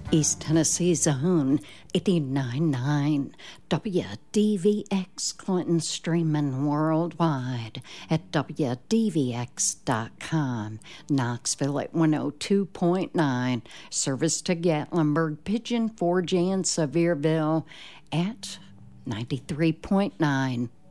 East Tennessee's own 89.9 WDVX Clinton, streaming worldwide at WDVX.com. Knoxville at 102.9. Service to Gatlinburg, Pigeon Forge, and Sevierville at 93.9